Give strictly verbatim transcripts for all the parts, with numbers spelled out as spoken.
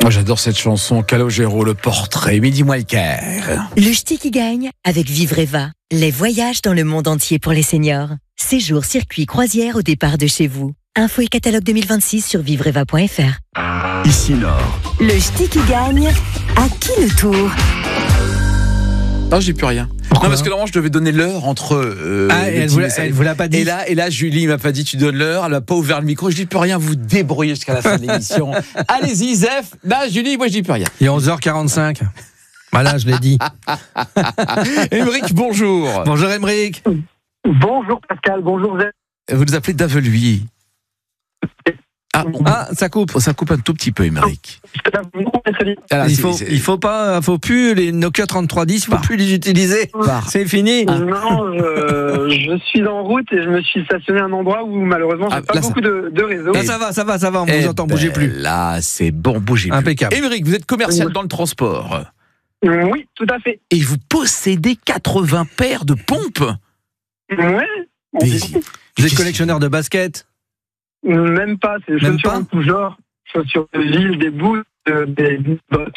Moi, j'adore cette chanson, Calogero, le portrait, midi moins le quart. Le ch'ti qui gagne avec Vivreva. Les voyages dans le monde entier pour les seniors. Séjour, circuit, croisière au départ de chez vous. Info et catalogue deux mille vingt-six sur vivreva point f r. Ici Nord. Le ch'ti qui gagne, à qui le tour? Non, j'ai plus rien. Pourquoi? Non, parce que normalement, je devais donner l'heure entre. Euh, Ah, et elle vous l'a- messages. elle vous l'a pas dit? Et là, et là, Julie m'a pas dit, tu donnes l'heure. Elle m'a pas ouvert le micro. Je dis plus rien. Vous débrouillez jusqu'à la fin de l'émission. Allez-y, Zef. Là, Julie, moi, je dis plus rien. Il est onze heures quarante-cinq. Voilà, je l'ai dit. Émeric, bonjour. Bonjour Émeric. Bonjour Pascal, bonjour Zé. Vous nous appelez d'Aveluy. Ah, on- Ah, ça coupe. ça coupe un tout petit peu, Émeric. Ah, Il c'est- faut, c'est- il faut pas, faut plus les Nokia trente-trois dix, il faut Bah. plus les utiliser. Bah. C'est fini. Non, je, je suis en route et je me suis stationné à un endroit où malheureusement j'ai Ah, pas là, ça- beaucoup de, de réseau. Là, ça va, ça va, ça va. On Eh vous entend ben, bouger plus. Là, c'est bon, bougez plus. Impeccable. Émeric, vous êtes commercial Oui. dans le transport. Oui, tout à fait. Et vous possédez quatre-vingts paires de pompes. Ouais. Mais- Vous êtes collectionneur de baskets. Même pas, c'est des Même chaussures pas en tout genre, chaussures de ville, des boots, euh, des bottes.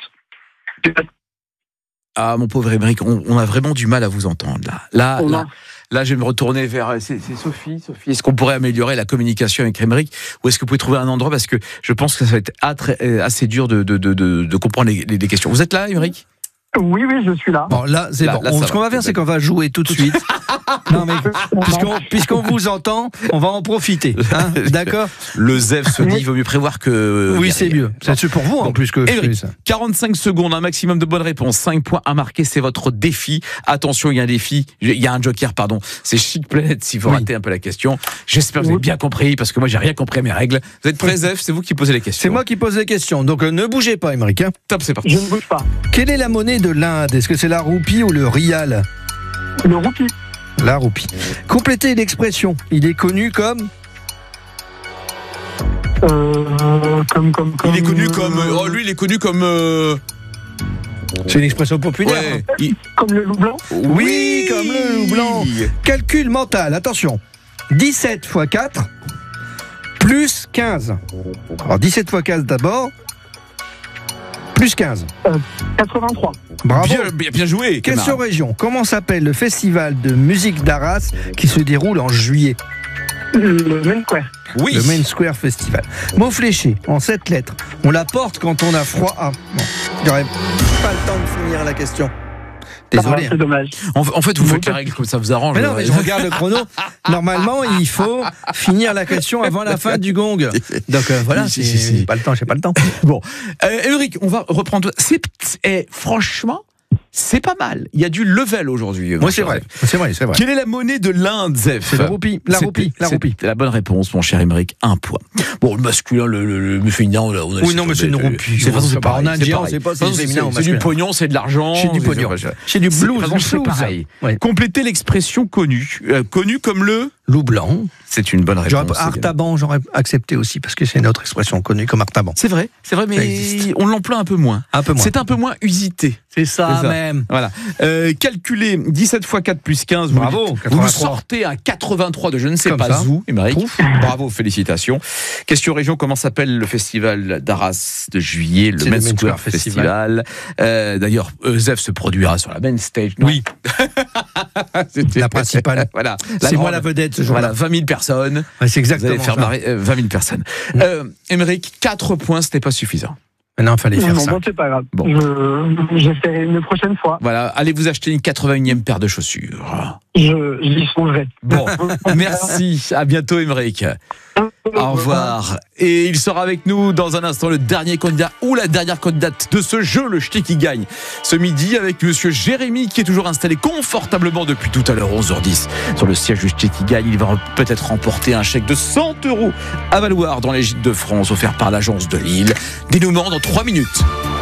Ah, mon pauvre Émeric, on, on a vraiment du mal à vous entendre là. Là, Oh là, non. là, je vais me retourner vers. C'est, c'est Sophie. Sophie, est-ce qu'on pourrait améliorer la communication avec Émeric, ou est-ce que vous pouvez trouver un endroit, parce que je pense que ça va être âtre- euh, assez dur de, de, de, de, de comprendre les, les, les questions. Vous êtes là, Émeric? Oui, oui, je suis là. Bon, là, c'est Là- bon. là, On- ça ce qu'on va. va faire, c'est qu'on va jouer tout de suite. Non, mais puisqu'on, puisqu'on vous entend, on va en profiter. Hein, d'accord? Le Zef se dit, il vaut mieux prévoir que. Oui, guérir. c'est mieux. C'est pour vous, en Bon. plus, que je Émeric, fais ça. quarante-cinq secondes, un maximum de bonnes réponses. cinq points à marquer, c'est votre défi. Attention, il y a un défi. Il y a un joker, pardon. C'est Chic Planète si vous Oui. ratez un peu la question. J'espère que vous avez bien compris, parce que moi, j'ai rien compris à mes règles. Vous êtes prêts, Zef? C'est vous qui posez les questions. C'est moi qui pose les questions. Donc, euh, ne bougez pas, Émeric. Hein. Top, c'est parti. Je ne bouge pas. Quelle est la monnaie de l'Inde? Est-ce que c'est la roupie ou le rial? Le roupie. La roupie. Complétez l'expression. Il est connu comme. Euh, comme, comme, comme. Il est connu comme. euh, Oh, lui, il est connu comme. euh, C'est une expression populaire. Ouais. hein. il- Comme le loup blanc. Oui, comme le loup blanc. Calcul mental, attention. dix-sept fois quatre plus quinze. Alors dix-sept fois quinze d'abord. Plus quinze. quatre-vingt-trois. Bravo. Bien, bien, bien joué. Question camarade. région. Comment s'appelle le festival de musique d'Arras qui se déroule en juillet? Le Main Square. Oui. Le Main Square Festival. Mot fléché, en sept lettres. On la porte quand on a froid. Ah, bon. J'aurais pas le temps de finir la question. Désolé. Ah, c'est dommage. En, en fait, vous faites les règles comme ça vous arrange. Mais non, mais je regarde le chrono. Normalement, il faut finir la question avant la fin du gong. Donc euh, voilà, Si, c'est si, si. pas le temps, j'ai pas le temps. Bon, euh, Émeric, on va reprendre. C'est, eh, franchement, c'est pas mal. Il y a du level aujourd'hui. mon Moi, c'est cher vrai, Zef. c'est vrai, c'est vrai. Quelle est la monnaie de l'Inde, Zef? C'est la roupie, la C'était- roupie, la roupie. C'était la bonne réponse, mon cher Émeric. Un point. Bon, le masculin, le, le, le féminin, on a, on a Oui, laissé non, mais tomber. c'est une roupie. C'est, de toute façon, C'est c'est pas en pareil, indien, pareil. c'est pas De toute façon, si féminin ou c'est du masculin. pognon, c'est de l'argent. C'est du pognon. c'est- C'est du c'est- blues, de toute façon, du c'est blues. pareil. Ouais. Complétez l'expression connue. Euh, connue comme le. Loup blanc. C'est une bonne J'aurais réponse. pas- Artaban, j'aurais accepté aussi parce que c'est une autre expression connue comme Artaban. C'est vrai, c'est vrai, Ça mais existe. on l'emploie un peu moins. Un peu moins. C'est un peu moins usité. C'est ça, C'est ça. même. Voilà. Euh, calculez dix-sept fois quatre plus quinze. Vous Bravo, le dites. Vous quatre-vingt-trois. le sortez à quatre-vingt-trois de je ne sais Comme pas ça. où, Émeric. Pouf. Bravo, félicitations. Question région, comment s'appelle le festival d'Arras de juillet, le C'est Main le Main Square Square Festival. Euh, d'ailleurs, euh, Zef se produira sur la main stage. non Oui. C'était- La principale. Voilà. C'est moi grande- la vedette ce jour-là. Voilà, vingt mille personnes. Ouais, c'est Vous exactement allez faire ça. marrer euh, vingt mille personnes. Euh, Émeric, quatre points, c'était pas suffisant. Non, il fallait faire Non, ça. bon, c'est pas grave. Bon. Je, j'essaierai une prochaine fois. Voilà, allez vous acheter une quatre-vingt-unième paire de chaussures. Je, j'y songerai. Bon, merci, à bientôt Émeric. Au revoir. Et il sera avec nous dans un instant le dernier candidat ou la dernière candidate de ce jeu, le ch'ti qui gagne. Ce midi avec monsieur Jérémy qui est toujours installé confortablement depuis tout à l'heure onze heures dix sur le siège du ch'ti qui gagne. Il va peut-être remporter un chèque de cent euros à valoir dans les gîtes de France offert par l'agence de Lille. Dénouement dans trois minutes.